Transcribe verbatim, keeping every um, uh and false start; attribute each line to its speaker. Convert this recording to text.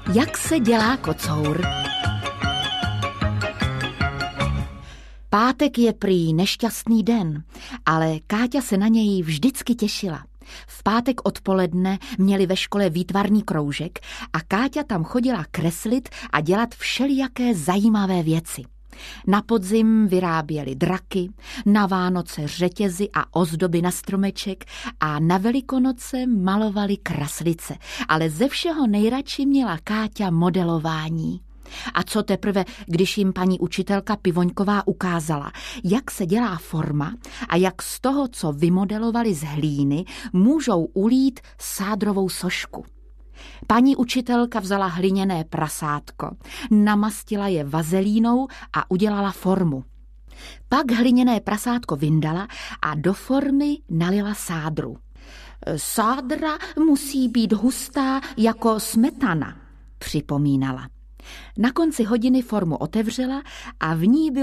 Speaker 1: Jak se dělá kocour? Pátek je prý nešťastný den, ale Káťa se na něj vždycky těšila. V pátek odpoledne měli ve škole výtvarný kroužek a Káťa tam chodila kreslit a dělat všelijaké zajímavé věci. Na podzim vyráběli draky, na Vánoce řetězy a ozdoby na stromeček a na Velikonoce malovali kraslice, ale ze všeho nejradši měla Káťa modelování. A co teprve, když jim paní učitelka Pivoňková ukázala, jak se dělá forma a jak z toho, co vymodelovali z hlíny, můžou ulít sádrovou sošku. Paní učitelka vzala hliněné prasátko, namastila je vazelínou a udělala formu. Pak hliněné prasátko vyndala a do formy nalila sádru. Sádra musí být hustá jako smetana, připomínala. Na konci hodiny formu otevřela a v ní bylo